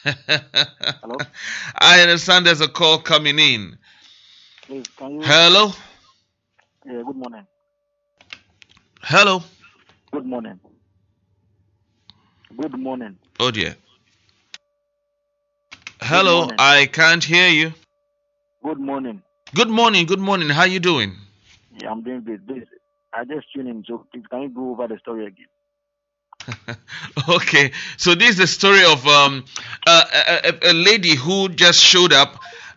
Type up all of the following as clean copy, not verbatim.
Hello? I understand there's a call coming in. Please, can you? Hello? Yeah, good morning. Hello? Good morning. Good morning. Oh dear. Good Hello, morning. I can't hear you. Good morning. Good morning, good morning. How you doing? Yeah, I'm doing good. Please, I just tuned in, so please, can you go over the story again? Okay, so this is the story of a lady who just showed up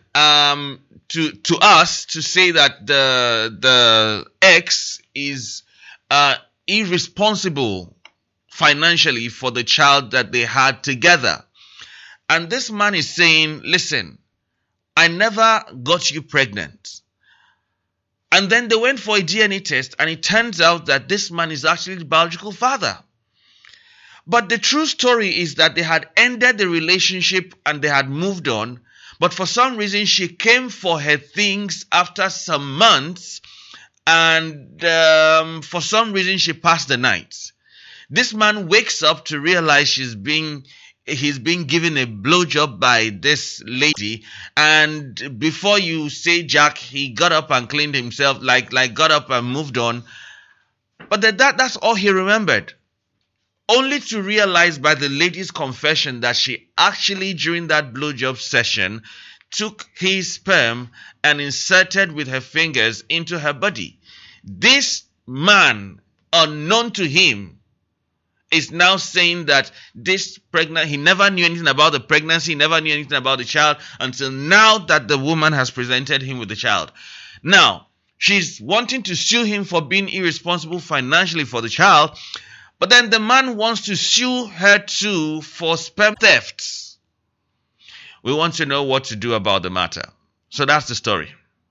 to us to say that the ex is irresponsible financially for the child that they had together. And this man is saying, listen, I never got you pregnant. And then they went for a DNA test, and it turns out that this man is actually the biological father. But the true story is that they had ended the relationship and they had moved on. But for some reason, she came for her things after some months, and for some reason, she passed the night. This man wakes up to realize he's being given a blowjob by this lady, and before you say Jack, he got up and cleaned himself, like got up and moved on. But that's all he remembered. Only to realize by the lady's confession that she actually, during that blowjob session, took his sperm and inserted with her fingers into her body. This man, unknown to him, is now saying that he never knew anything about the pregnancy, never knew anything about the child until now that the woman has presented him with the child. Now, she's wanting to sue him for being irresponsible financially for the child, but then the man wants to sue her too for sperm thefts. We want to know what to do about the matter. So that's the story.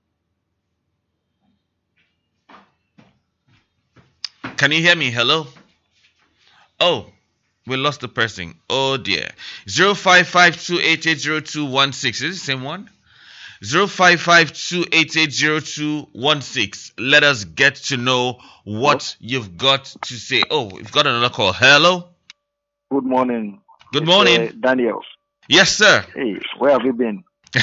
Can you hear me? Hello? Oh, we lost the person. Oh dear. 0552880216. Is it the same one? 0552880216. Let us get to know what you've got to say. Oh, we've got another call. Hello? Good morning. Good morning. Daniel. Yes, sir. Hey, where have you been?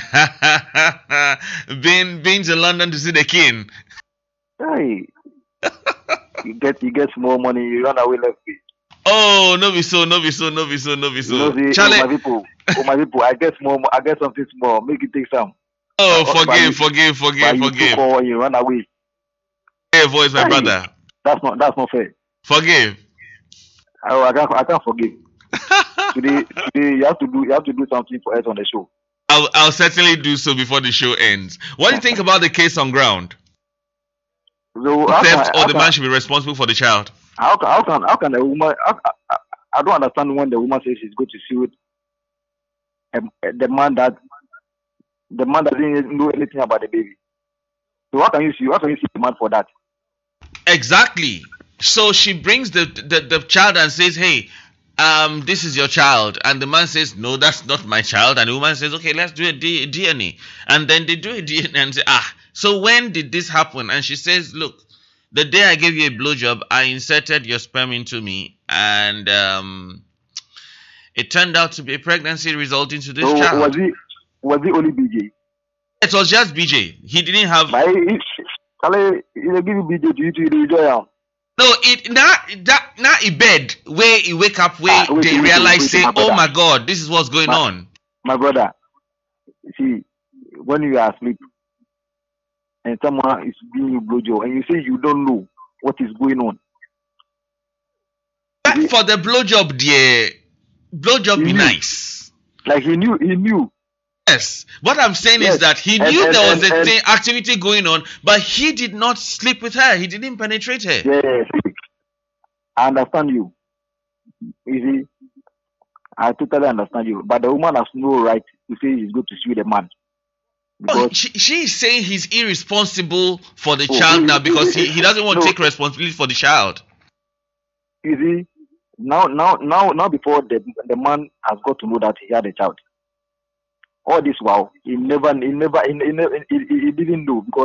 been to London to see the king. Hey, you get more money, you run away left me. Oh, no be so. You know, see, Charlie. my people, I get something small, make it take some. Oh, But forgive. you took all, you run away. Hey, voice, my brother. That's not fair. Forgive. I can't forgive. Today you have to do something for us on the show. I'll certainly do so before the show ends. What do you think about the case on ground? So Theft or the man should be responsible for the child? How can a woman? I don't understand when the woman says she's going to sue the man that doesn't know anything about the baby. So how can you sue the man for that? Exactly. So she brings the child and says, "Hey, this is your child," and the man says, "No, that's not my child," and the woman says, "Okay, let's do a DNA," and then they do a DNA and say, so when did this happen? And she says, "Look, the day I gave you a blowjob, I inserted your sperm into me, and it turned out to be a pregnancy resulting to this child." Was he only BJ? It was just BJ. He didn't have. He give you BJ to you to enjoy him. No, it not a bed where you wake up where they realize say, "Oh my God, this is what's going on." My brother, see, when you are asleep and someone is giving you blowjob and you say you don't know what is going on. For the blowjob, dear, blowjob be nice. Like he knew. Yes. What I'm saying is that he knew there was a activity going on, but he did not sleep with her. He didn't penetrate her. Yes. I understand you. You see, I totally understand you. But the woman has no right to say he's going to sue the man. She is saying he's irresponsible for the child now because he doesn't want to take responsibility for the child. You see, now before the man has got to know that he had a child. All this while he didn't know because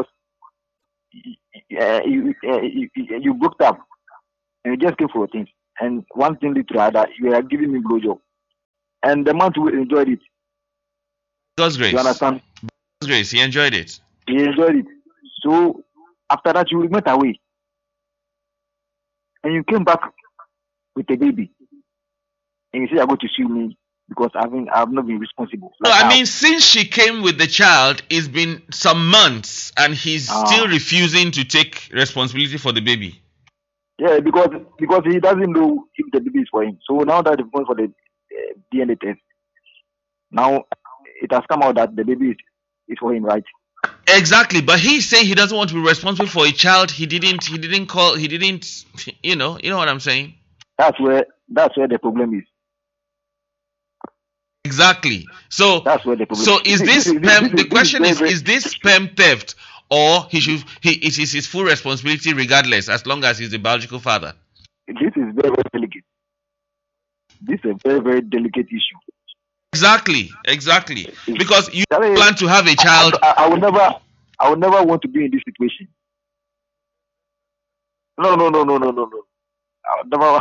you booked up and you just came for things, and one thing lead to the other. You are giving me blowjob, and the man too enjoyed it. God's grace. You understand? God's grace. He enjoyed it. He enjoyed it. So after that, you went away, and you came back with a baby, and you say you're going to sue me because I've not been responsible. No, Like I how? mean, since she came with the child, it's been some months, and he's still refusing to take responsibility for the baby. Yeah, because he doesn't know if the baby is for him. So now that he's going for the DNA test, now it has come out that the baby is for him, right? Exactly, but he's saying he doesn't want to be responsible for a child he didn't you know what I'm saying? That's where the problem is. Exactly. So That's where the problem. So is this sperm? The question this is this sperm theft, or it is his full responsibility regardless, as long as he's the biological father? This is very, very delicate. This is a very, very delicate issue. Exactly. Because you plan to have a child. I would never want to be in this situation. No. I would never.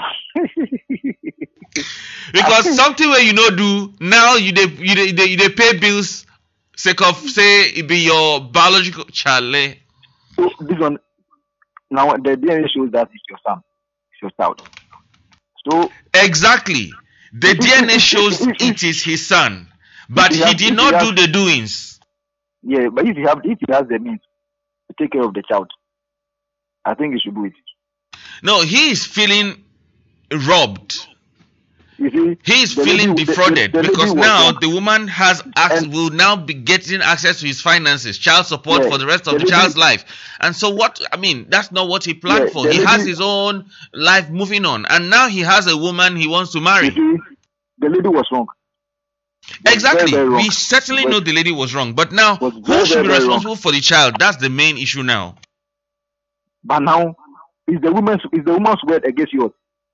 Because something where you know do now you they pay bills sake of say it be your biological child. So this one now the DNA shows that it's your son, it's your child. So exactly, the DNA shows it is his son, but he did not do the doings. Yeah, but if he has the means to take care of the child, I think he should do it. No, he is feeling robbed. You see, he is feeling defrauded because now the woman will now be getting access to his finances, child support for the rest of the child's life. And so that's not what he planned for. He has his own life moving on, and now he has a woman he wants to marry. You see, the lady was wrong. Exactly. Very wrong. We certainly know the lady was wrong, but now who should be responsible for the child? That's the main issue now. But now is the woman's word against yours.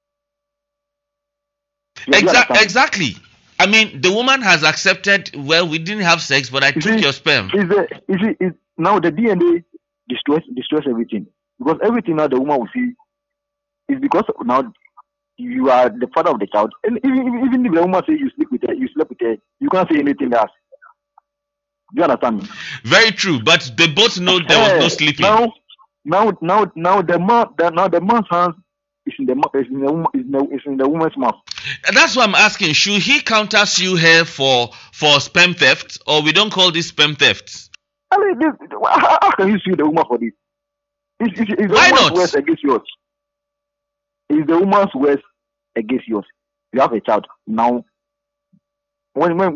Exactly. I mean, the woman has accepted. Well, we didn't have sex, but I took your sperm. Now the DNA destroys everything, because everything now the woman will see is because now you are the father of the child, and even if the woman says you slept with her, you can't say anything else. Do you understand me? Very true, but they both know there was no sleeping. Now the man's hands is in the woman's mouth. That's what I'm asking. Should he counter sue her for sperm theft, or we don't call this sperm theft? I mean, how can you sue the woman for this? Is the woman's words against yours? Is the woman's words against yours? You have a child now. When you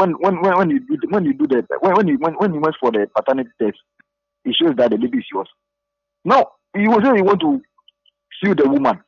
went for the paternity test, it shows that the baby is yours. Now you will say you want to sue the woman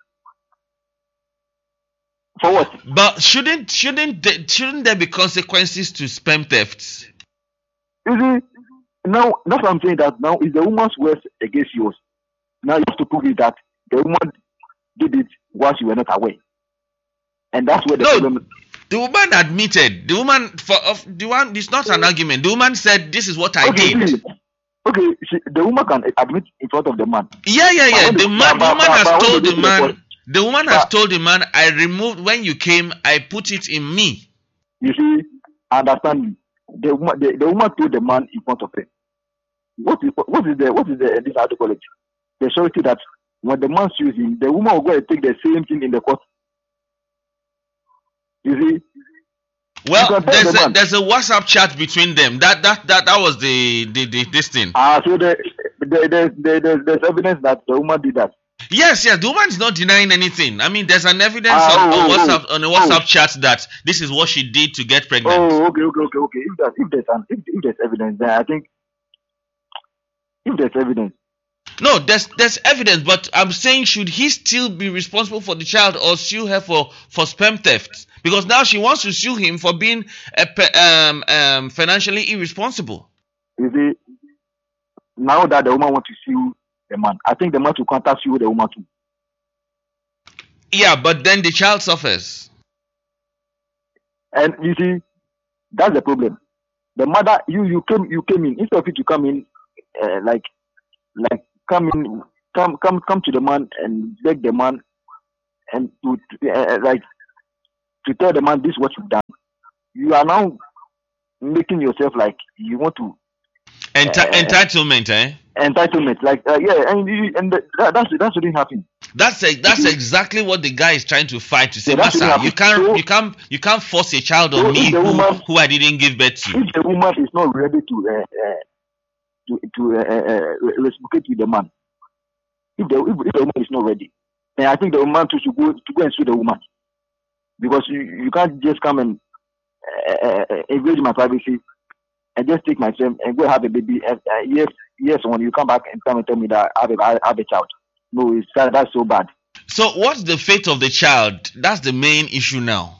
for what? But shouldn't there be consequences to sperm thefts? You see, now that's what I'm saying. That now is the woman's words against yours. Now you have to prove it that the woman did it while you were not aware, and that's where the problem. The woman admitted. The woman it's not an argument. The woman said, "This is what I did." Okay, the woman can admit in front of the man. Yeah. The woman has told the man. The woman has told the man, "I removed when you came. I put it in me." You see, understand me. The woman told the man in front of her. What is this how to call it? The surety that when the man sues him, the woman will go and take the same thing in the court. You see. Well, there's a WhatsApp chat between them. That was the this thing. So there's evidence that the woman did that. Yes, the woman is not denying anything. I mean, there's an evidence on a WhatsApp chat that this is what she did to get pregnant. Okay. If there's evidence, then I think if there's evidence. No, there's evidence, but I'm saying, should he still be responsible for the child or sue her for sperm theft? Because now she wants to sue him for being financially irresponsible. You see, now that the woman wants to sue the man, I think the man will contact you with the woman too. Yeah, but then the child suffers. And you see, that's the problem. The mother, you came in, instead of you to come in, come to the man and beg the man and to tell the man this is what you've done. you are now making yourself like you want to Entitlement, eh? entitlement, like that shouldn't happen. That's exactly what the guy is trying to fight to say, Yeah, that shouldn't Master, happen. you can't force a child So on me if the woman, who I didn't give birth to. if the woman is not ready to reciprocate with the man, if the woman is not ready, then I think the woman too should go and sue the woman, because you can't just come and invade my privacy and just take myself and go have a baby. Yes, when you come back and come and tell me that I have a child, no, that's so bad. So what's the fate of the child? That's the main issue now.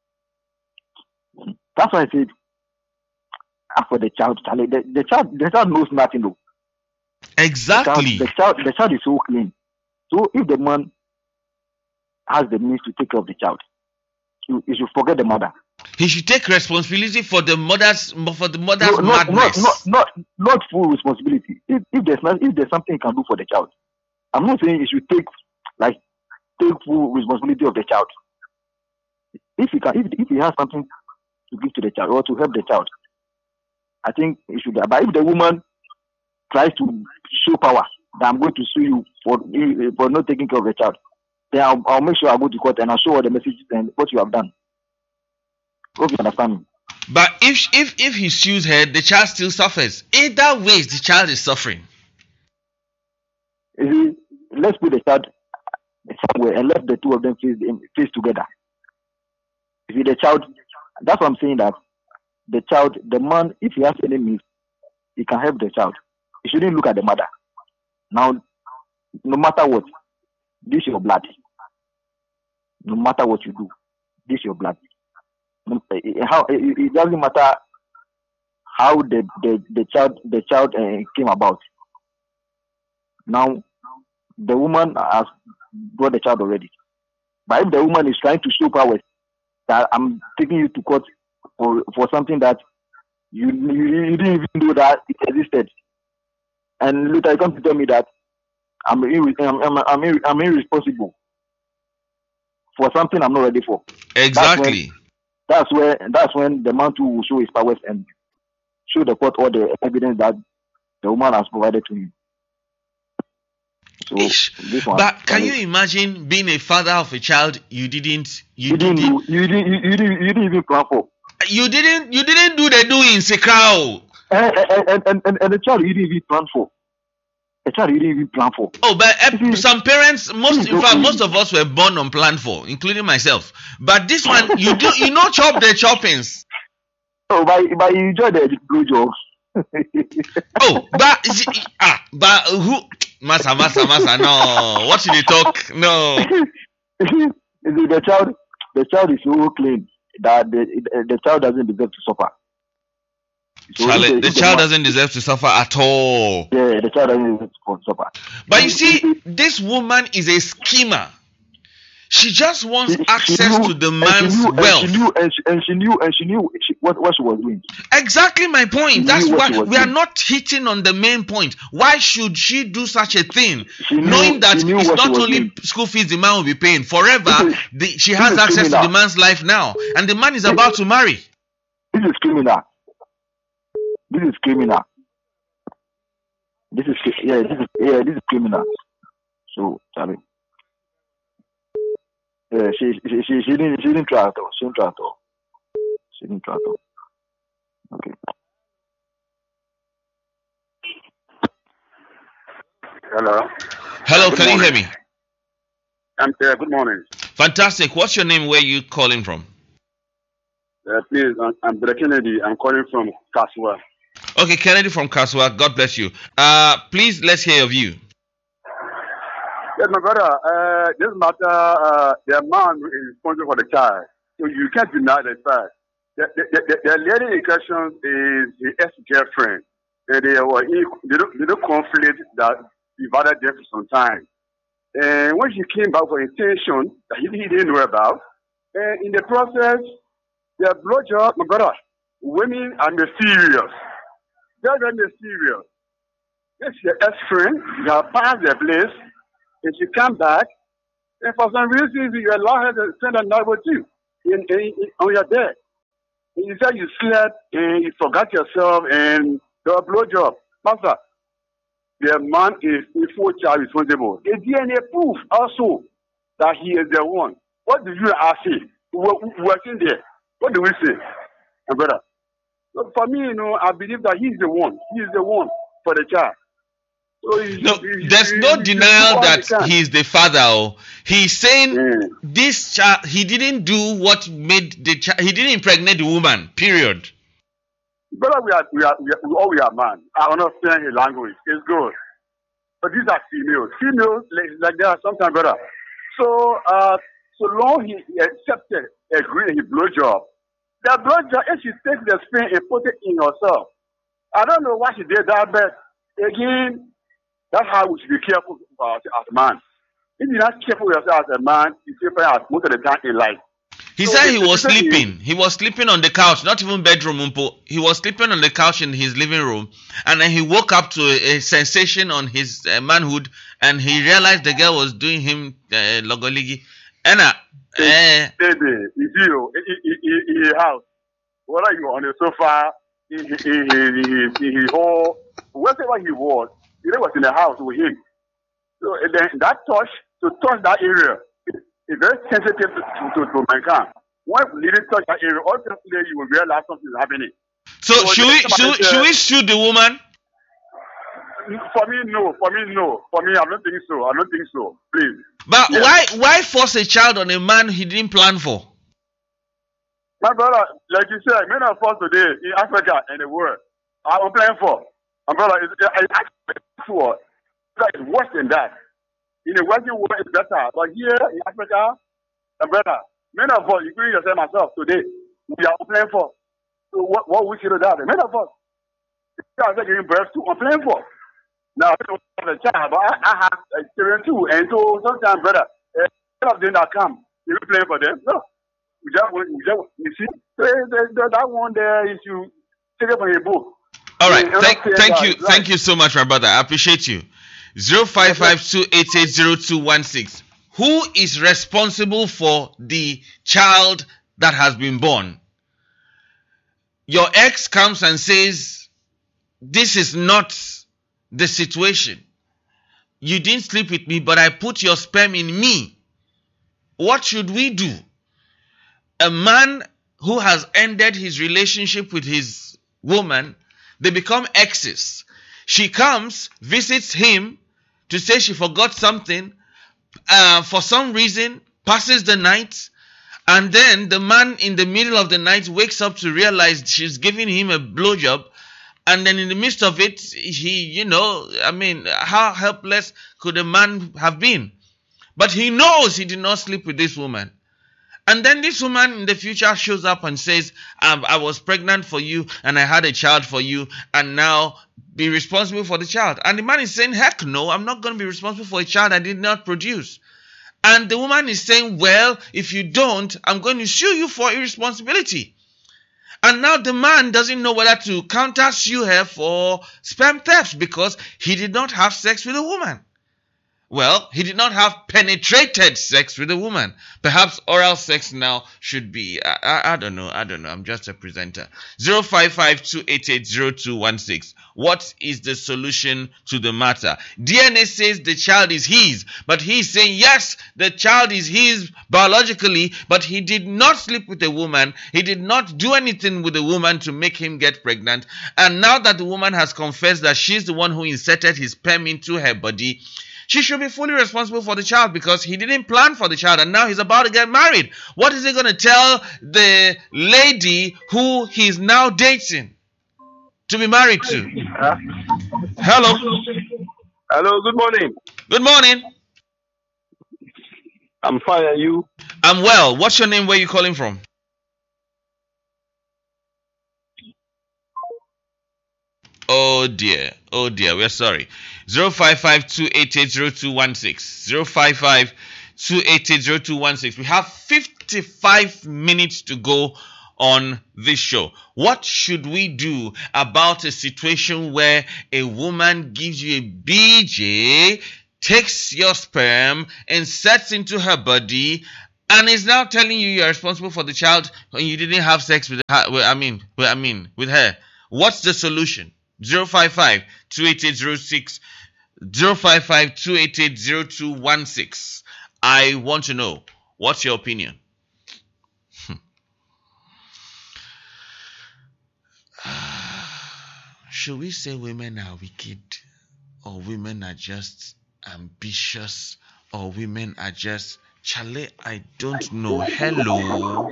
That's why I said, for the child, the child knows nothing though. Exactly. The child is so clean. So if the man has the means to take care of the child, you should forget the mother. He should take responsibility for the mother's madness. Not full responsibility. If there's something he can do for the child, I'm not saying he should take full responsibility of the child. If he has something to give to the child or to help the child, I think he should. But if the woman tries to show power that I'm going to sue you for not taking care of the child, then I'll make sure I go to court and I'll show all the messages and what you have done. Hope you understand me. But if he sues her, the child still suffers. Either ways, the child is suffering. Let's put the child somewhere and let the two of them face together. The child, that's what I'm saying, that the child, the man, if he has any means, he can help the child. He shouldn't look at the mother. Now, no matter what, this is your blood. No matter what you do, this is your blood. It doesn't matter how the child came about. Now, the woman has brought the child already. But if the woman is trying to show power that I'm taking you to court for something that you didn't even know that it existed, and later you come to tell me that I'm irresponsible for something I'm not ready for. Exactly. That's when the man too will show his powers and show the court all the evidence that the woman has provided to him. So this one. But can you imagine being a father of a child you didn't even plan for? You didn't do the doing, Sekrao. And the child you didn't even plan for. A child you didn't even plan for. Oh, but some parents, most of us were born unplanned for, including myself. But this one, you chop the choppings. Oh, but you enjoy the good job. Oh, but who? Massa, no. What should you talk? No. The child is so clean that the child doesn't deserve to suffer. So the child doesn't deserve to suffer at all. Yeah, the child doesn't deserve to suffer. But you see, this woman is a schemer. She just wants access to the man's wealth. She knew what she was doing. Exactly my point. That's why we are not hitting on the main point. Why should she do such a thing? Knowing that it's not only school fees the man will be paying forever, she has access to the man's life now. And the man is about to marry. This is criminal. This is criminal. This is criminal. So, sorry. She didn't try at all. She didn't try at all. Okay. Hello, can you hear me? I'm there. Good morning. Fantastic. What's your name? Where are you calling from? Please, I'm Brother Kennedy. I'm calling from Kaswa. Okay, Kennedy from Kaswa. God bless you. Please, let's hear your view. Yes, my brother. This matter, the man is responsible for the child. So you can't deny the fact. The lady in question is his ex-girlfriend. And they don't conflict that divided them for some time. And when she came back for intention that he didn't know about, in the process, the blowjob, my brother, women are mysterious. They're very mysterious. It's your ex-friend, you have passed the place, and she come back, and for some reason, you allow her to spend a night with you on your bed. You said you slept and you forgot yourself and the blowjob. Master, the man is a full child responsible. The DNA proof also that he is the one. What do you say? Working there. What do we say, my brother? So for me, I believe that he's the one. He's the one for the child. So there's no denial that he's the father. Oh. He's saying this child, he didn't do what made the child, he didn't impregnate the woman, period. Brother, we are man. I understand his language. It's good. But these are females. Females, like that sometimes, brother. So, so long he accepted, agreed, he blowjob. The blowjob, if she takes the spin and put it in herself, I don't know why she did that, but again, that's how we should be careful as a man. If you're not careful yourself as a man, you feel as most of the time in life. He said he was sleeping. He was sleeping on the couch, not even bedroom. He was sleeping on the couch in his living room, and then he woke up to a sensation on his manhood, and he realized the girl was doing him logoligi. Baby, if you in your house, whether you're on the sofa, wherever he was in the house with him. So then that touch that area is very sensitive to mankind. When you didn't touch that area, ultimately you will realize something is happening. So should we shoot the woman? For me, no. For me, I don't think so. Please. But why force a child on a man he didn't plan for? My brother, like you said, many of us today in Africa and the world are applying for. My brother, it's worse than that. In the Western world, it's better. But here in Africa, my brother, many of us, including yourself, myself, today, we are applying for. So what we should do that? Many of us, are giving birth to applying for. Now, I don't have a child, but I have experience too. And so sometimes, brother, instead of them that come, you be playing for them. No. We just, you see, that one there is you take it from your book. All right. Thank you so much, my brother. I appreciate you. 0552880216. Who is responsible for the child that has been born? Your ex comes and says, this is not the situation. You didn't sleep with me, but I put your sperm in me. What should we do? A man who has ended his relationship with his woman, they become exes. She comes, visits him to say she forgot something, for some reason, passes the night, and then the man in the middle of the night wakes up to realize she's giving him a blowjob. And then in the midst of it, how helpless could a man have been? But he knows he did not sleep with this woman. And then this woman in the future shows up and says, I was pregnant for you and I had a child for you, and now be responsible for the child. And the man is saying, heck no, I'm not going to be responsible for a child I did not produce. And the woman is saying, well, if you don't, I'm going to sue you for irresponsibility. And now the man doesn't know whether to counter sue her for sperm theft because he did not have sex with a woman. Well, he did not have penetrated sex with a woman. Perhaps oral sex now should be. I don't know. I'm just a presenter. 0552880216. What is the solution to the matter? DNA says the child is his, but he's saying yes, the child is his biologically, but he did not sleep with a woman. He did not do anything with a woman to make him get pregnant. And now that the woman has confessed that she's the one who inserted his sperm into her body, she should be fully responsible for the child because he didn't plan for the child and now he's about to get married. What is he going to tell the lady who he's now dating to be married to? Hello. Hello, good morning. Good morning. I'm fine, and you? I'm well. What's your name? Where are you calling from? Oh dear, we're sorry. 0552880216. 0552880216. We have 55 minutes to go on this show. What should we do about a situation where a woman gives you a BJ, takes your sperm, inserts into her body, and is now telling you are responsible for the child when you didn't have sex with her. With her. What's the solution? 055 2806 055 288 0216. I want to know. What's your opinion? Should we say women are wicked, or women are just ambitious, or women are just Charlie? I don't know. Hello.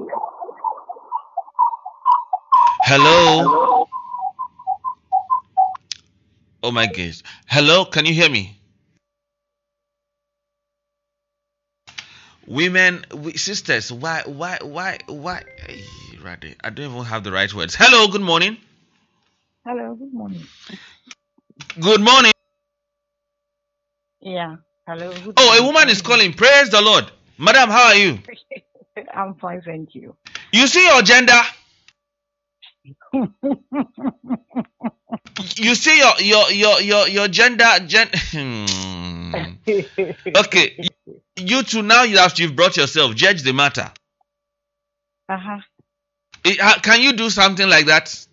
Hello. Oh my goodness. Hello, can you hear me? Women, sisters, why? Rather, I don't even have the right words. Hello, good morning. Hello, good morning. Good morning. Yeah, hello. Good Oh, a morning. woman is calling. Praise the Lord. Madam, how are you? I'm fine, thank you. You see your gender? You see your gender. Okay. You two now you've brought yourself. Judge the matter. Can you do something like that?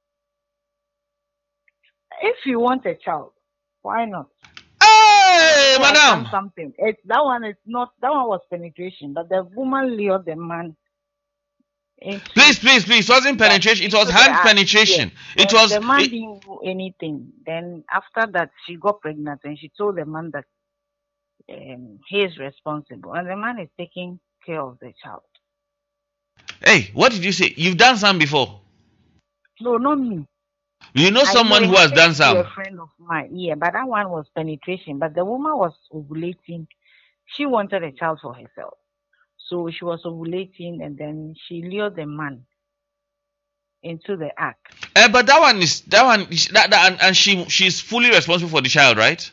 If you want a child, why not? Hey, So madam. something. That one was penetration, but the woman lured the man into. Please. It wasn't penetration. It was hand penetration. Yes. It was. The man didn't do anything. Then after that, she got pregnant, and she told the man that he is responsible, and the man is taking care of the child. Hey, what did you say? You've done some before? No, not me. You know someone who has done some? A friend of mine, yeah, but that one was penetration. But the woman was ovulating. She wanted a child for herself, so she was ovulating, and then she lured the man into the act. But and she's fully responsible for the child, right?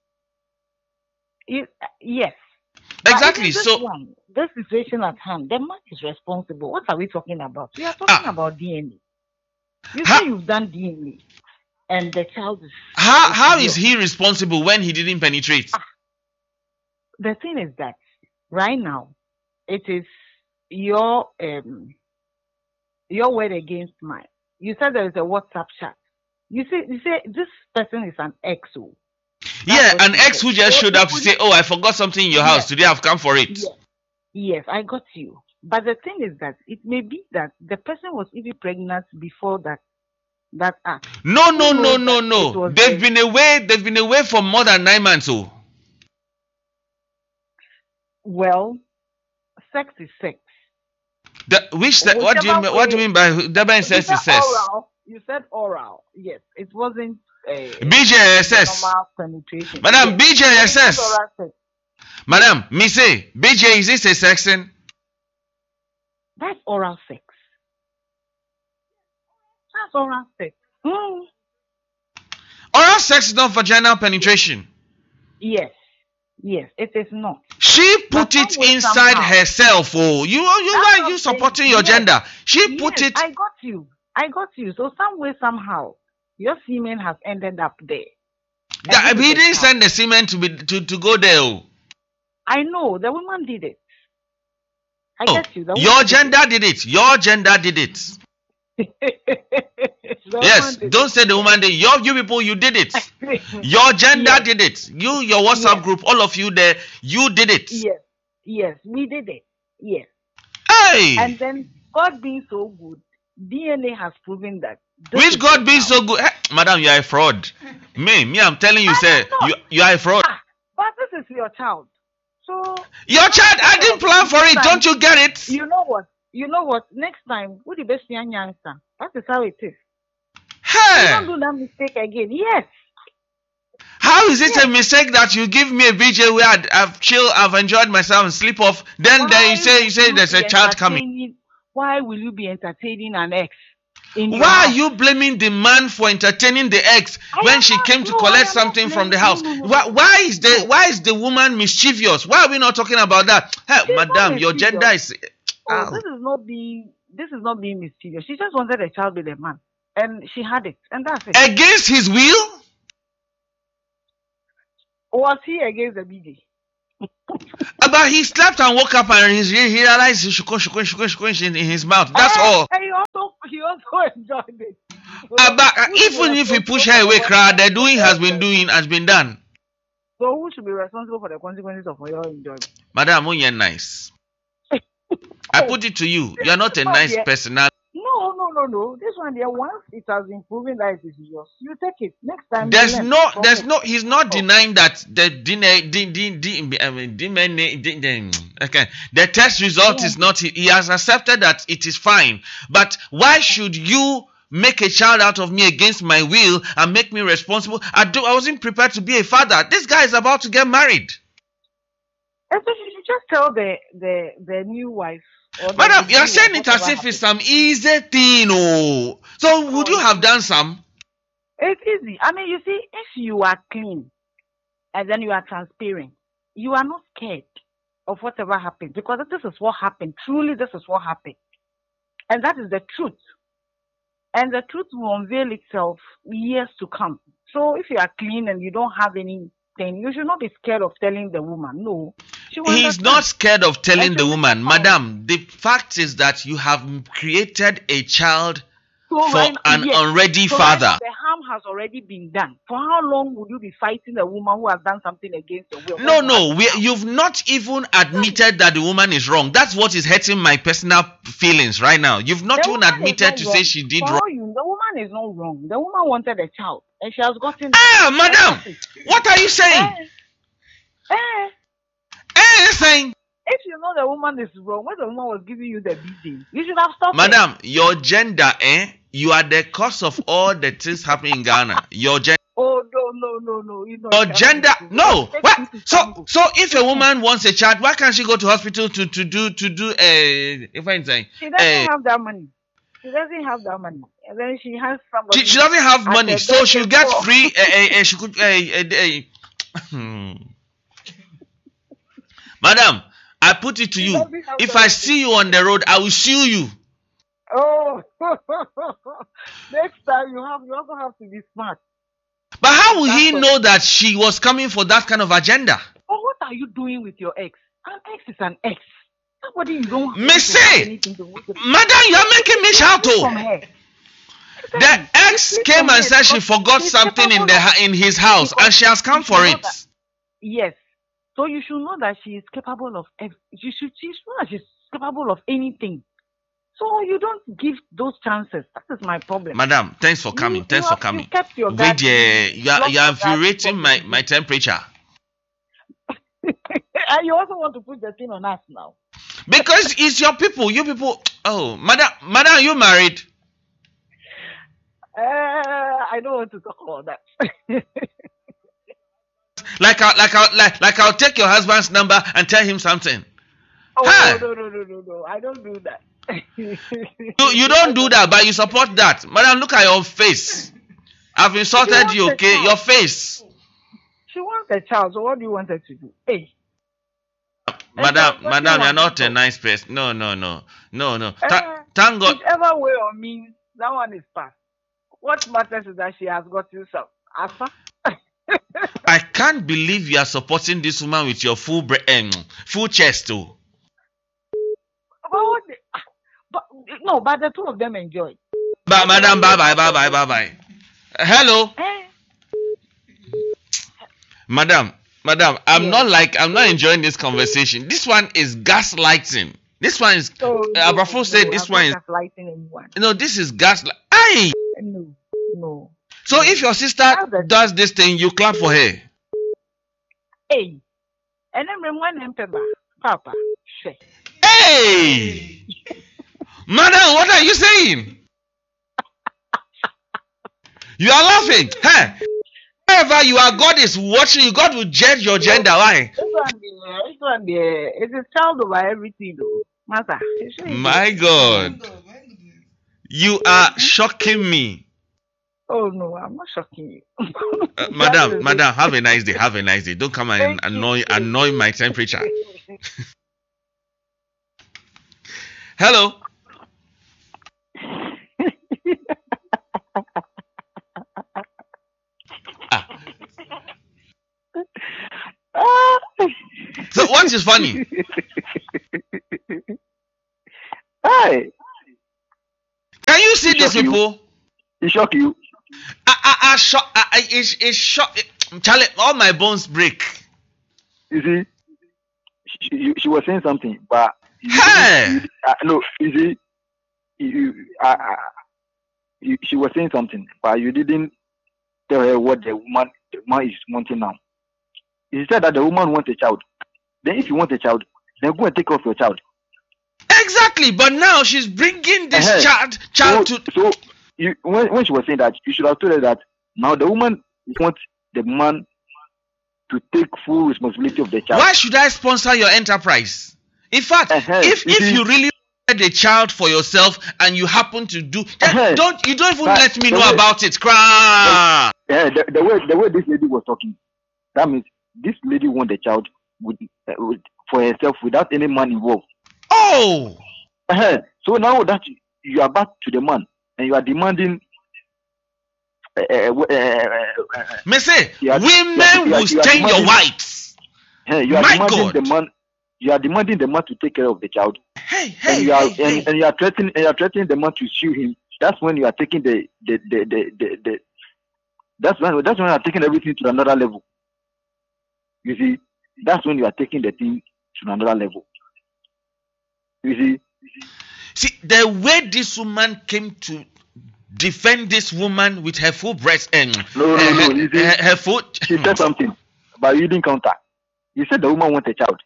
Yes. Exactly. So this situation at hand, the man is responsible. What are we talking about? We are talking about DNA. You say you've done DNA, and the child is. How is he responsible when he didn't penetrate? The thing is that right now, it is your word against mine. You said there is a WhatsApp chat. You say this person is an ex. Yeah, an ex who just showed up to say, "Oh, I forgot something in your house. Today I've come for it." Yes, I got you. But the thing is that it may be that the person was even pregnant before that act. No. They've been away for more than 9 months. Oh. Well, sex is sex. What do you mean by Deborah sex is sex? Oral. You said oral. Yes, it wasn't BJSS. normal penetration. Madam, yes. BJSS. Madam, me say BJ, is this a sexing? That's oral sex. That's oral sex. Oral sex is not vaginal penetration. Yes, it is not. She put it inside herself. Oh, why are you supporting your gender? She put it. I got you. So some way, somehow, your semen has ended up there. He didn't send the semen to go there. Oh. I know the woman did it. I get you. Your gender did it. Your gender did it. Yes, don't say the woman did. You people, you did it. Your gender did it. Your WhatsApp group, all of you there, you did it. Yes, we did it. Yes. Hey. And then God being so good, DNA has proven that. Which God being so good? Hey, madam, you are a fraud. Me, I'm telling you, sir, you are a fraud. But this is your child. So your child, I didn't plan for it. Don't you get it? You know what? Next time, who the best young youngster? That is how it is. Hey. Don't do that mistake again. Yes. How is it a mistake that you give me a BJ where I've chilled, I've enjoyed myself and sleep off? Then you say there's a child coming. Why will you be entertaining an ex? Why are you blaming the man for entertaining the ex when she came to collect something from the house? Why is the woman mischievous? Why are we not talking about that? Hey, madam, your gender is. This is not being mischievous. She just wanted a child with a man, and she had it, and that's it. Against his will? Was he against the BJ? But he slept and woke up and he realized he should in his mouth. That's all. And he also enjoyed it. But Who should be even if you push responsible her for away, what crowd, the happened? doing has been done. So who should be responsible for the consequences of your enjoyment? Madam, you're nice. I put it to you. You are not a nice personality. No. This one there, once it has been proven that it is yours, you take it. Next time He's not denying that the test result is not, he has accepted that it is fine. But why should you make a child out of me against my will and make me responsible? I wasn't prepared to be a father. This guy is about to get married. And so you should just tell the new wife. Madam, you are saying it as if it's some easy thing. Oh. So would you have done some? It's easy. I mean, you see, if you are clean and then you are transparent, you are not scared of whatever happens, because this is what happened. Truly, this is what happened. And that is the truth. And the truth will unveil itself years to come. So if you are clean and you don't have anything, you should not be scared of telling the woman. No. He's not scared of telling the woman. Madam, the fact is that you have created a child for an unready father. The harm has already been done. For how long would you be fighting a woman who has done something against your will? No. You've not even admitted that the woman is wrong. That's what is hurting my personal feelings right now. You've not even admitted to say she did wrong. The woman is not wrong. The woman wanted a child and she has gotten. Madam, what are you saying? Saying. If you know the woman is wrong, when the woman was giving you the beating, you should have stopped. Madam, your gender, you are the cause of all the things happening in Ghana. Your gender. Oh no. Your gender, no. What? So if a woman wants a child, why can't she go to hospital to do a? If I'm saying, she doesn't have that money. She doesn't have that money, and then she has somebody. She doesn't have money, so she'll get free. She could. Madam, I put it to you. If I see you on the road, I will sue you. Oh, next time you also have to be smart. But how will he know that she was coming for that kind of agenda? Oh, what are you doing with your ex? An ex is an ex. Somebody you don't have Madam, you are making me shout. The ex came and said she forgot something in his house, and she has come for it. Yes. So you should know that she is capable of. She's capable of anything. So you don't give those chances. That is my problem. Madam, thanks for coming. Thanks for coming. You are infuriating my temperature. And you also want to put the thing on us now. Because it's your people. You people. Oh, madam, you married? I don't want to talk about that. Like I'll take your husband's number and tell him something. Oh, no. I don't do that. You don't do that, but you support that. Madam, look at your face. I've insulted you, okay? Your face. She wants a child, so what do you want her to do? Hey. Madam, you're not a nice person. No. Thank God. Whichever way or means, that one is past. What matters is that she has got you some. I can't believe you are supporting this woman with your full chest too. But the two of them enjoy. But madam, bye. Hello. Madam, I'm not enjoying this conversation. This one is gaslighting. This one is Abrafo said this one is gaslighting anyone. No, this is gaslight. Aye. No. So if your sister does this thing, you clap for her. Hey. And then when Papa. Hey! Madam, what are you saying? You are laughing. Hey! Wherever you are, God is watching you. God will judge your gender. Why? This one there. It's a child over everything, though. Master. My God. You are shocking me. Oh, no, I'm not shocking you. Madam, have a nice day. Don't come and annoy my temperature. Hello. What is funny? Hey, Can you see It these shock you. people? it shock you. It's shock. Charlie, all my bones break. You see, she was saying something, but Hey! no, you see, she was saying something, but you didn't tell her what the woman is wanting now. You said that the woman wants a child. Then, if you want a child, then go and take off your child. Exactly, but now she's bringing this Uh-huh. child So, to. so when she was saying that, you should have told her that now the woman wants the man to take full responsibility of the child. Why should I sponsor your enterprise? In fact, Uh-huh. if You see- you really wanted a child for yourself and you happen to do, then Uh-huh. don't even But let me the know way- about it. Cry. The way this lady was talking, that means this lady wants the child for herself without any man involved. Oh, So now that you are back to the man and you are demanding, me say, You are- women you are will stain your demanding- whites. you are My demanding God. the man. You are demanding the man to take care of the child, Hey, and hey, you are hey, hey. and you are threatening the man to sue him. That's when you are taking that's when you are taking everything to another level. You see, that's when you are taking the thing to another level. You see. See, the way this woman came to defend this woman with her full breast and No, you see, her foot. she said something, but you didn't counter. You said the woman wants a child,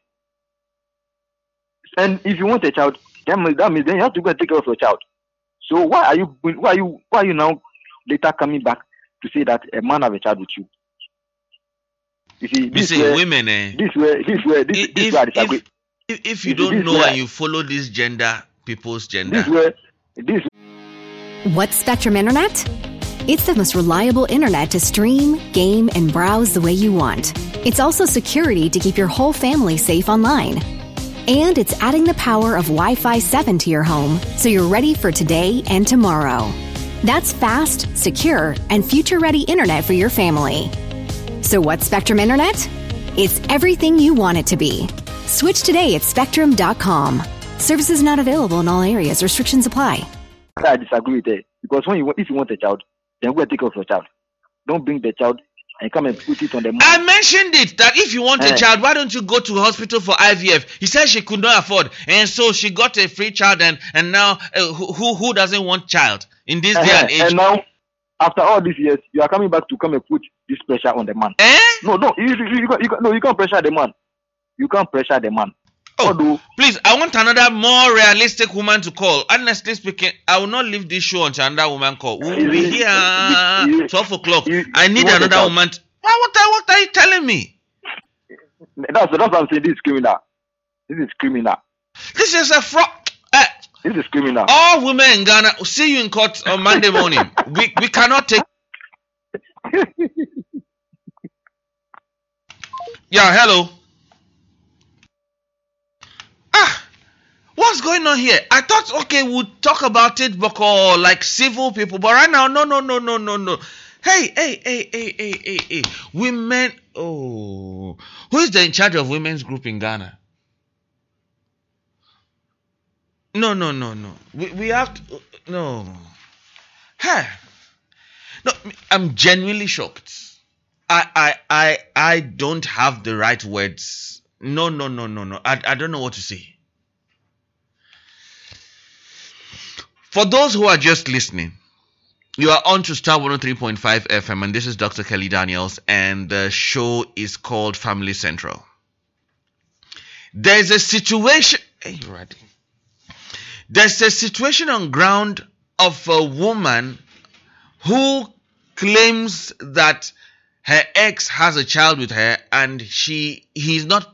and if you want a child, that means then you have to go and take care of your child. So why are you now later coming back to say that a man have a child with you? You see, You this see, where women, eh? this where I disagree. If you You see, don't this know where- and you follow this gender, people's gender, This where this What's Spectrum Internet? It's the most reliable internet to stream, game, and browse the way you want. It's also security to keep your whole family safe online. And it's adding the power of Wi-Fi 7 to your home so you're ready for today and tomorrow. That's fast, secure, and future-ready internet for your family. So what's Spectrum Internet? It's everything you want it to be. Switch today at spectrum.com. Services not available in all areas. Restrictions apply. I disagree with her, because if you want a child, then go and take care of your child. Don't bring the child and come and put it on the man. I mentioned it that if you want a Eh. child, why don't you go to hospital for IVF? He said she could not afford, and so she got a free child, and now who doesn't want child in this day and age? And now, after all these years, you are coming back to come and put this pressure on the man. Eh? No, you can't pressure the man. You can't pressure the man. Oh, Although, please, I want another more realistic woman to call. Honestly speaking, I will not leave this show until another woman call. We'll be here 12 o'clock. I need you want a another child. woman. What are you telling me? that's what I'm saying. This is criminal. This is criminal. This is a fraud. This is criminal. All women in Ghana, see you in court on Monday morning. We cannot take. Yeah, hello. What's going on here? I thought, okay, we'll talk about it, because like civil people, but right now, no. Hey. Women, who is in charge of women's group in Ghana? No. We have to, no. Hey. No, I'm genuinely shocked. I don't have the right words. No. I don't know what to say. For those who are just listening, you are on to Star 103.5 FM, and this is Dr. Kelly Daniels, and the show is called Family Central. There's a situation. Hey, ready? There's a situation on ground of a woman who claims that her ex has a child with her, and he's not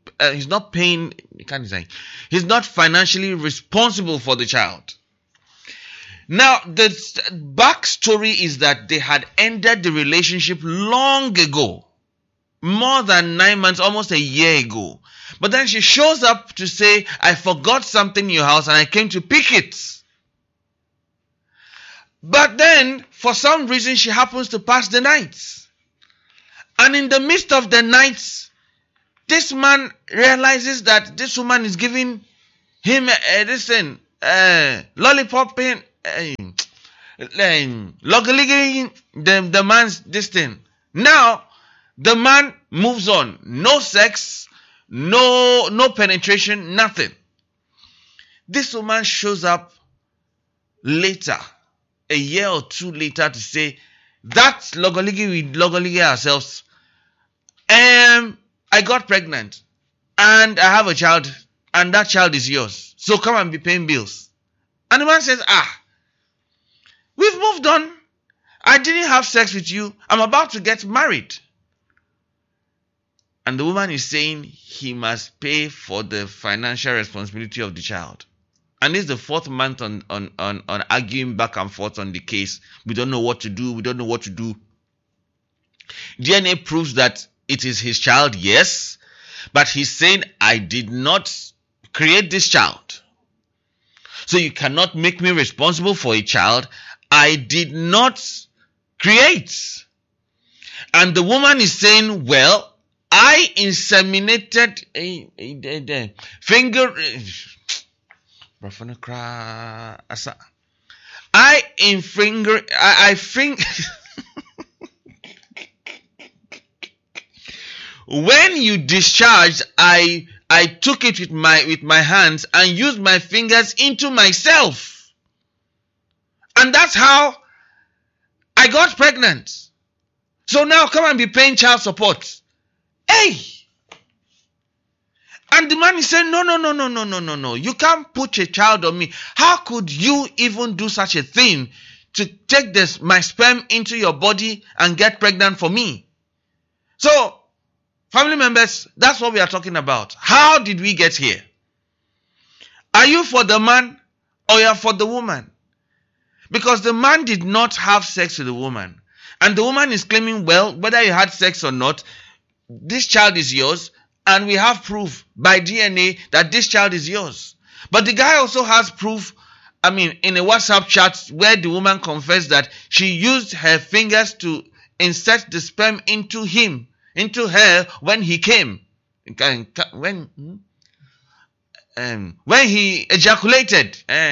financially responsible for the child. Now, the backstory is that they had ended the relationship long ago, more than 9 months, almost a year ago. But then she shows up to say, I forgot something in your house and I came to pick it. But then, for some reason, she happens to pass the night. And in the midst of the night, this man realizes that this woman is giving him lollipoping, the man's this thing. Now the man moves on. No sex, no penetration, nothing. This woman shows up later, a year or two later, to say that logoligi, we logoligi ourselves. I got pregnant and I have a child, and that child is yours. So come and be paying bills. And the man says, we've moved on. I didn't have sex with you. I'm about to get married. And the woman is saying he must pay for the financial responsibility of the child. And it's the 4th month on arguing back and forth on the case. We don't know what to do. We don't know what to do. DNA proves that it is his child, yes. But he's saying, I did not create this child. So you cannot make me responsible for a child I did not create. And the woman is saying, well, I inseminated a finger. When you discharged, I took it with my hands and used my fingers into myself. And that's how I got pregnant. So now come and be paying child support. Hey! And the man is saying, no. You can't put a child on me. How could you even do such a thing to take my sperm into your body and get pregnant for me? So, family members, that's what we are talking about. How did we get here? Are you for the man or you are for the woman? Because the man did not have sex with the woman. And the woman is claiming, well, whether you had sex or not, this child is yours. And we have proof by DNA that this child is yours. But the guy also has proof, in a WhatsApp chat where the woman confessed that she used her fingers to insert the sperm into her when he came. When he ejaculated.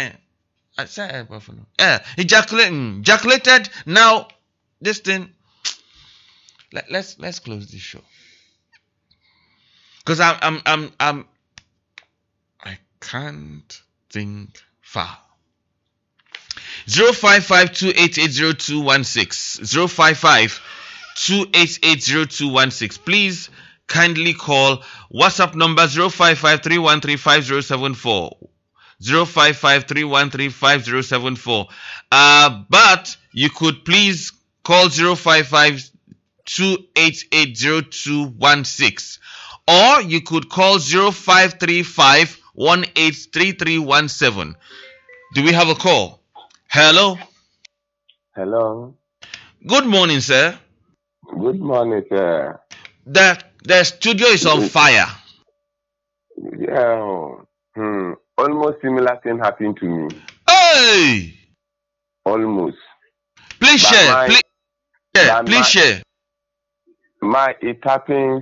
Ejaculated. Now, this thing. Let's close this show. Because I can't think far. 055-288-0216. 055-288-0216. Please kindly call. WhatsApp number 055-313-5074. 055-313-5074. But you could please call 055-288-0216. Or you could call 0535-183317. Do we have a call? Hello? Hello. Good morning, sir. Good morning, sir. The studio is on fire. Yeah. Almost similar thing happened to me. Hey! Almost. Please share. Please share. It happens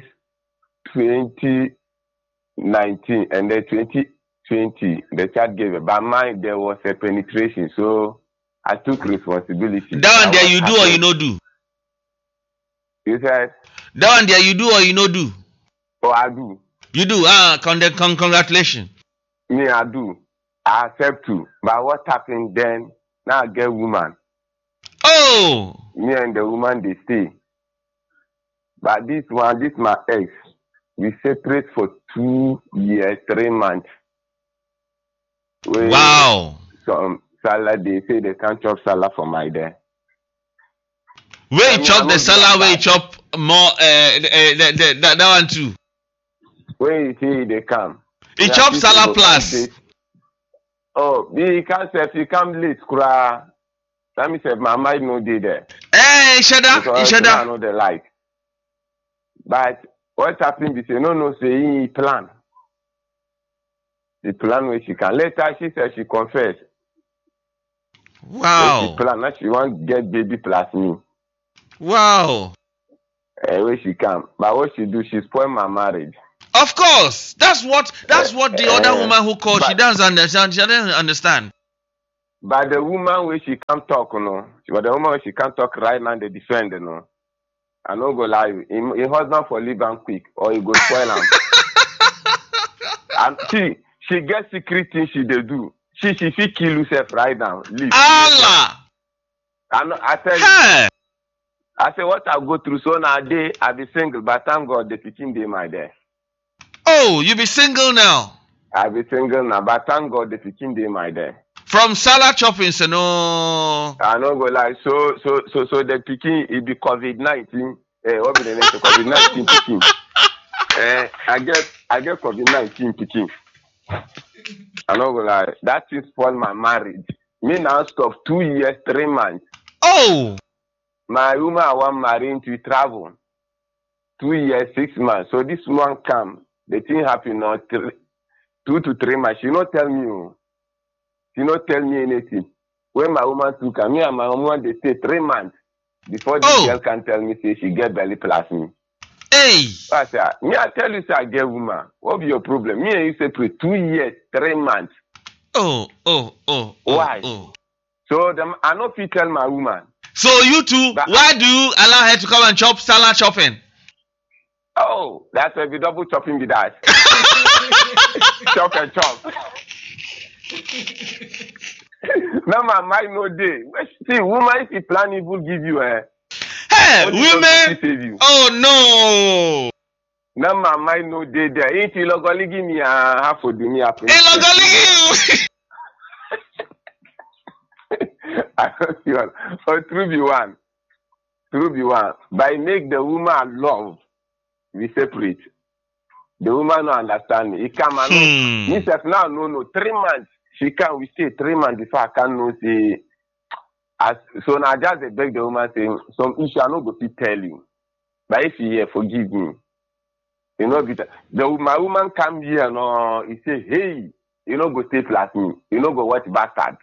2019 and then 2020 the child gave it. But mine there was a penetration, so I took responsibility. That one there you do or you no do? You said? That one there you do or you no do? Oh, I do. You do? Congratulations. Me, I do. I accept too. But what happened then? Now I get woman. Oh! Me and the woman they stay. But this my ex. We separate for 2 years, 3 months. Wow. Some salad, they say they can't chop salad for my day. Where you chop the salad, where you chop more, that one too. Where you see they come. He chop salad plus. Oh, you can't say if you come late, kura. Let me say, my mind no day there. Hey, Ishada. I know they like. But what happened? They say, no, say he plan. The plan where she can. Later, she said she confessed. Wow. She plan. Now she want to get baby plus me. Wow. Where she come. But what she do, she spoil my marriage. Of course. That's what the other woman who called, she But doesn't understand. She doesn't understand. but the woman where she can't talk, but the woman where she can't talk right now, they defend, I no go lie. Your husband for leave am quick, or he go spoil am. And she get secret things she dey do. She fit kill herself right now. Leave. Allah. I tell you, Hey. I say what I go through. So nowadays I be single, but thank God the pikin dey my there. Oh, you be single now. I be single now, but thank God the pikin dey my there. From salad chopping, so no. I no go lie. So the pikin it be COVID-19. What be the name of COVID-19 pikin? I get COVID-19 pikin. I no go lie. That is for my marriage. Me now stop 2 years, 3 months. Oh. My woman I want marrying to travel. 2 years, 6 months. So this one come. The thing happen now 2 to 3 months. She not tell me. She not tell me anything. When my woman took her, me and my woman they stay 3 months before this girl can tell me say she get belly plus me. Hey. I say, me I tell you say I get woman. What be your problem? Me and you separate 2 years, 3 months. Oh. Why? Oh. So I not fit tell my woman. So you two, why do you allow her to come and chop salad chopping? Oh, that will be double chopping with that. Chop and chop. Now my mind no day. See, woman, if you plan evil, give you Hey, women. Oh no. Now my mind no day there. If you logally give me half of the me half. Hey, logally you. I don't see one. Oh, true be one. By make the woman love, we separate. The woman no understand me. He come and me self now no 3 months. She can we stay 3 months before I can know say. So now just they beg the woman saying some issue I no go fit tell you. But if you hear, forgive me. You know, my woman come here no, he say, hey, you know go stay plus me. You know go watch bastard.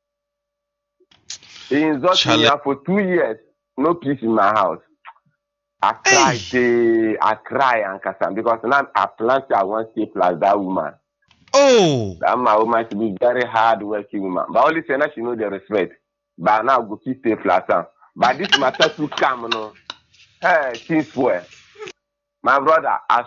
He insult me for 2 years, no peace in my house. I cry and kasam because now I plan to I want to stay plus that woman. Oh, that my woman should be very hard working woman. But only say now she know the respect. But now go keep stay plus. But this matter to come, no. Hey, things well. My brother, I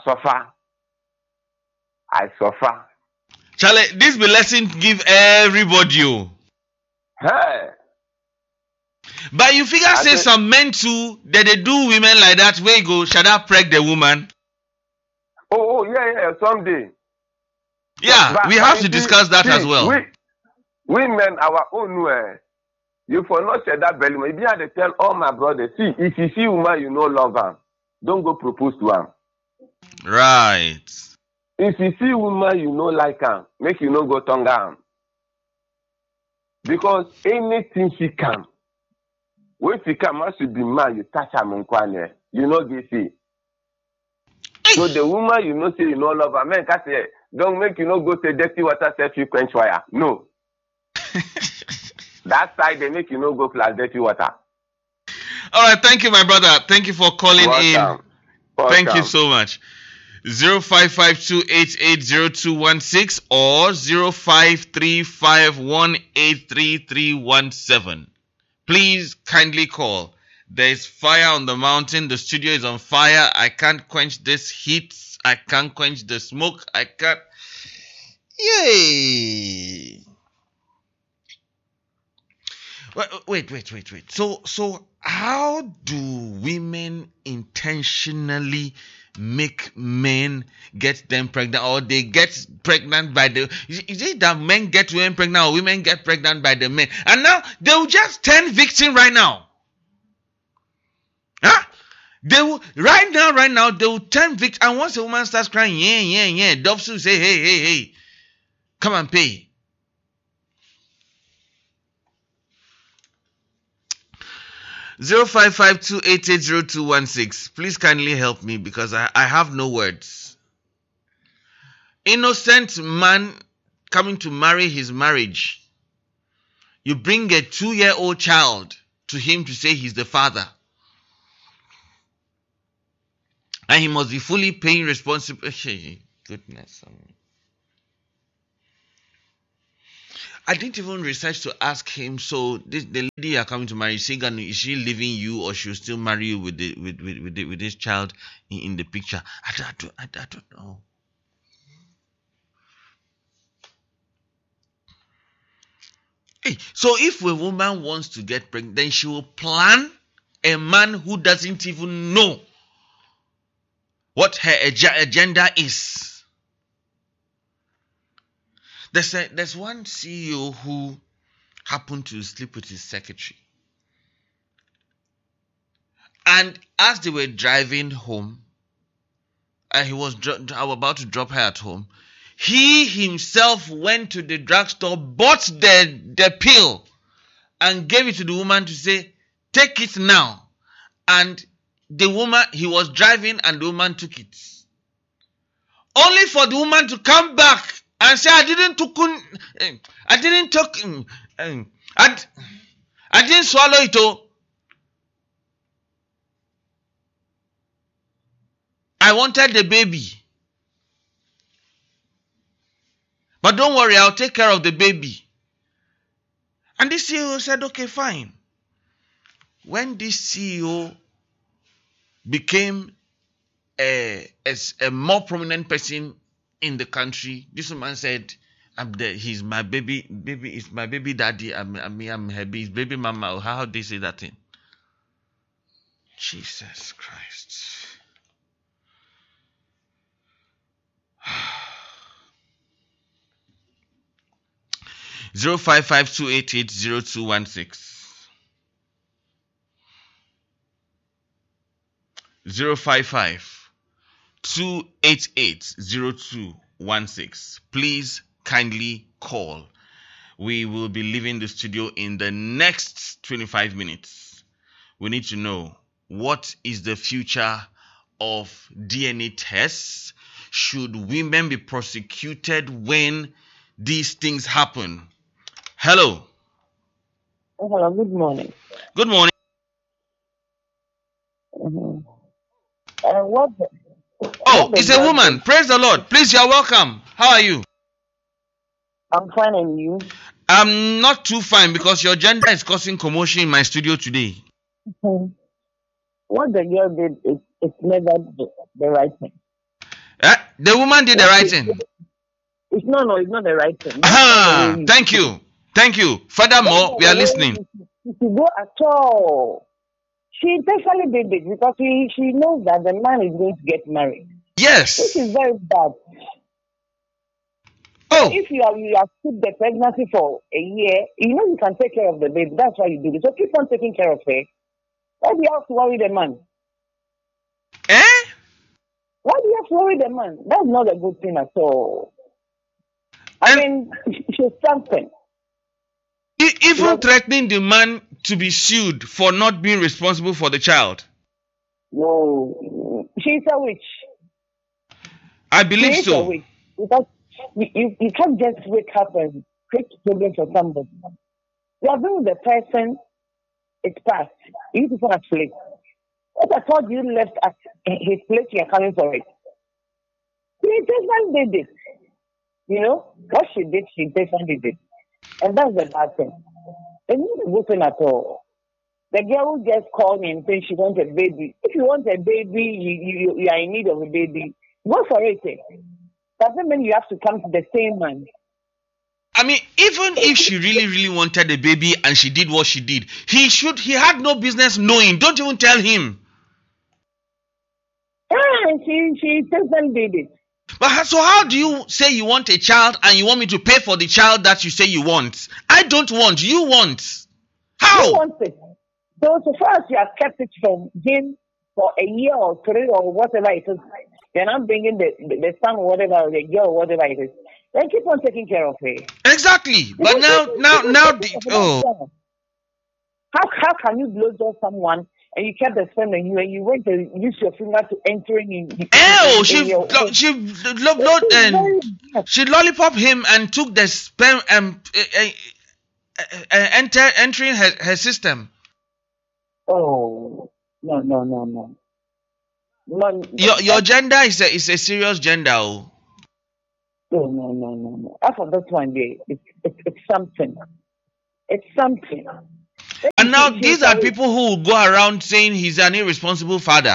suffer. Charlie, this be lesson give everybody. Hey. But you figure say some men too that they do women like that where you go shall I preg the woman? Oh yeah, someday. Yeah, but we have to discuss that as well. Women, our own way. You for not say that belly. Maybe I tell all my brothers, see, if you see woman you no love her, don't go propose to her. Right. If you see woman you no like her, make you no go tongue her. Because anything she can. When she come, as you be man, you touch her monkwane. You know this. So the woman you know say you no love her, man can say, don't make you no go to dirty water self you quench fire. No. That side they make you no go plus dirty water. All right, thank you, my brother. Thank you for calling in. Thank you so much. 0552880216 or 0535183317. Please kindly call. There is fire on the mountain. The studio is on fire. I can't quench this heat. I can't quench the smoke. I can't. Yay! Wait. So how do women intentionally make men get them pregnant, or they get pregnant by the? Is it that men get women pregnant or women get pregnant by the men? And now they will just turn victim right now. Huh? They will right now they will turn victim. And once a woman starts crying, yeah, Dobbs will say, hey, come and pay. (0552880216). Please kindly help me because I have no words. Innocent man coming to marry his marriage. You bring a 2-year-old child to him to say he's the father. and he must be fully paying responsibility. Goodness. I didn't even research to ask him. So the lady you are coming to marry, is she leaving you, or she'll still marry you with this child in the picture? I don't know. Hey, so if a woman wants to get pregnant, then she will plan a man who doesn't even know what her agenda is. There's one CEO who happened to sleep with his secretary. And as they were driving home, and he was about to drop her at home, he himself went to the drugstore, bought the pill, and gave it to the woman to say, take it now. And the woman, he was driving and the woman took it. Only for the woman to come back and say, I didn't swallow it. Oh, I wanted the baby. But don't worry, I'll take care of the baby. And this CEO said, okay, fine. When this CEO became a more prominent person in the country, this woman said, he's my baby is my baby daddy. I'm her his baby mama. How do they say that thing? Jesus Christ. 055-288-0216. 055-288-0216. Please kindly call. We will be leaving the studio in the next 25 minutes. We need to know, what is the future of DNA tests? Should women be prosecuted when these things happen? Hello. Hello, good morning. Good morning. It's a woman. Praise the Lord. Please, you're welcome. How are you? I'm fine, and you? I'm not too fine because your gender is causing commotion in my studio today. What the girl did, it's never the right thing. The woman did the right thing. It's not the right thing. Thank you. Furthermore, we are listening. She go at all. She intentionally did it because she knows that the man is going to get married. Yes. This is very bad. Oh. If you have kept the pregnancy for a year, you can take care of the baby. That's why you do it. So keep on taking care of her. Why do you have to worry the man? Why do you have to worry the man? That's not a good thing at all. She's something. Even threatening the man to be sued for not being responsible for the child. No, she's a witch. I believe she's so. A witch. Because you can't just wake up and create problems for somebody. You have been with the person, it's past. You people are asleep. What I thought you left at his place, you are coming for it. She intentionally did it. What she did, she intentionally did. And that's the bad thing. It's not a good thing at all. The girl who just called me and said she wants a baby. If you want a baby, you are in need of a baby, go for it. Doesn't mean you have to come to the same man. Even if she really, really wanted a baby and she did what she did, he had no business knowing. Don't even tell him. She doesn't did it. But so how do you say you want a child and you want me to pay for the child that you say you want? I don't want. You want. How? You want it. So far as you have kept it from him for a year or 3 or whatever it is, you're not bringing the son or whatever, or the girl or whatever it is. Then keep on taking care of her. Exactly. But now, how can you blow just someone and you kept the sperm and you went to use your finger to entering in? She lollipop him and took the sperm and entering her system. Oh, no. Your gender is a serious gender. Oh. No. After this one day, it's something. It's something. And now these are people who will go around saying he's an irresponsible father.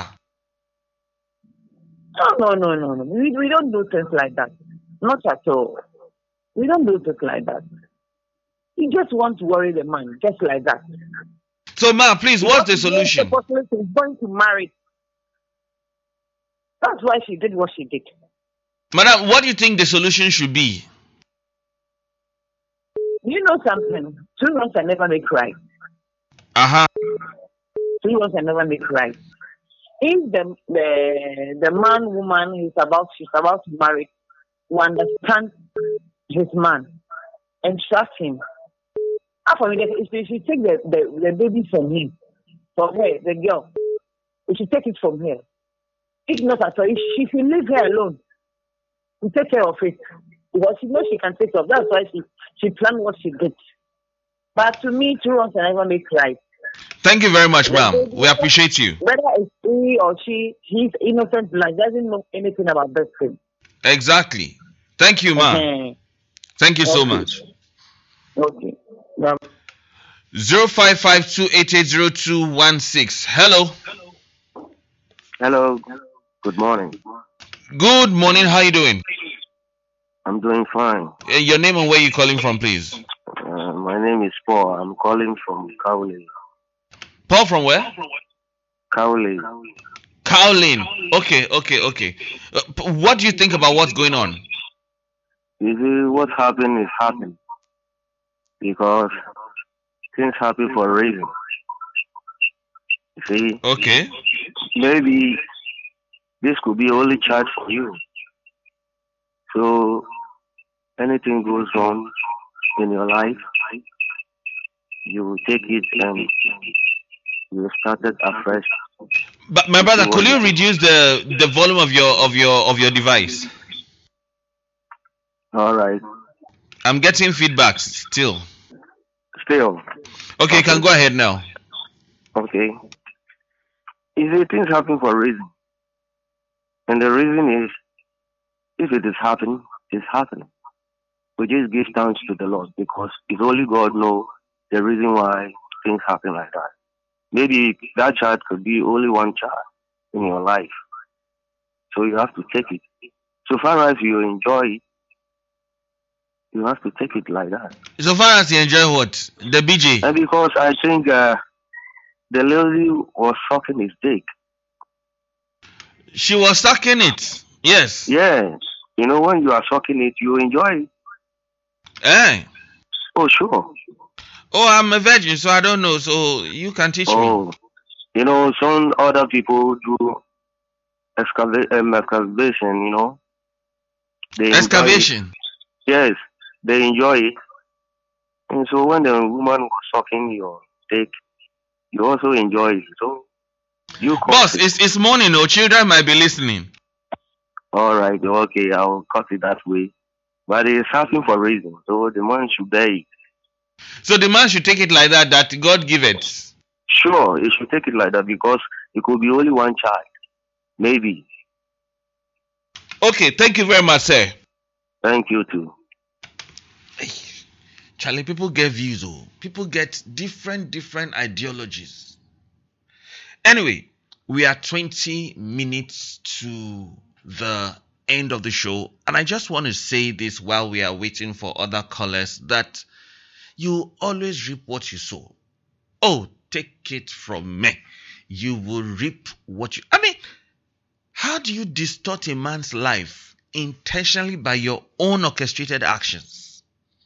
No. We don't do things like that. Not at all. We don't do things like that. You just want to worry the man, just like that. So, ma, please, what's the solution? The person is going to marry. That's why she did what she did. Madam, what do you think the solution should be? You know something? 2 months I never make right. 3 months I never make right. If the man, woman she's about to marry, who understands his man and trust him. After if she take the baby from her, the girl, we should take it from her. If not at all, if she should leave her alone to take care of it. Because she knows she can take care of it. That's why she planned what she did. But to me, 2 months I never make right. Thank you very much, ma'am. We appreciate you. Whether it's he or he's innocent, like doesn't know anything about this thing. Exactly. Thank you, ma'am. Thank you so much. Okay. 0552880216. Hello. Hello. Good morning. Good morning. How are you doing? I'm doing fine. Your name and where you calling from, please? My name is Paul. I'm calling from Cowley. Paul from where? Cowley. Cowley. Okay. What do you think about what's going on? You see, what happened is happened. Because things happen for a reason. You see? Okay. Maybe this could be only child for you. So, anything goes wrong in your life, you will take it and you start it afresh. But my brother, could you reduce the volume of your device? All right. I'm getting feedback still. Okay, you can go ahead now. Okay. You see, things happen for a reason. And the reason is, if it is happening, it's happening. We just give thanks to the Lord because it's only God knows the reason why things happen like that. Maybe that child could be only one child in your life. So you have to take it. So far as you enjoy it, you have to take it like that. So far as you enjoy what? The BJ? And because I think the lady was sucking his dick. She was sucking it? Yes. Yes. You know, when you are sucking it, you enjoy it. Eh? Oh, sure. Oh, I'm a virgin, so I don't know. So you can teach me. You know, some other people do excavation, you know. Excavation? Yes. They enjoy it. And so when the woman was sucking your dick, you also enjoy it. So you boss, it's morning, no children might be listening. Alright, okay, I'll cut it that way. But it's happening for a reason. So the man should bear it. So the man should take it like that God give it. Sure, he should take it like that because it could be only one child. Maybe. Okay, thank you very much, sir. Thank you too. Charlie, people get views, people get different ideologies. Anyway, we are 20 minutes to the end of the show, and I just want to say this while we are waiting for other callers, that you always reap what you sow. Oh, take it from me. You will reap what you... I mean, how do you distort a man's life intentionally by your own orchestrated actions?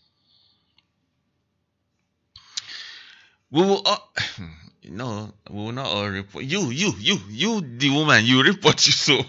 We will all... No, we will not all reap... You, the woman, you reap what you sow.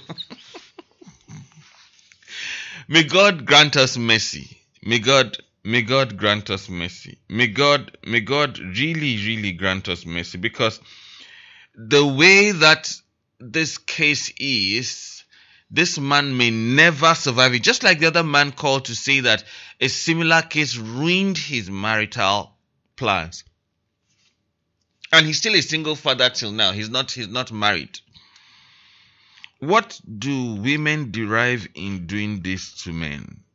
May God grant us mercy. May God grant us mercy. May God really grant us mercy, because the way that this case is, this man may never survive it. Just like the other man called to say that a similar case ruined his marital plans. And he's still a single father till now. He's not married. What do women derive in doing this to men?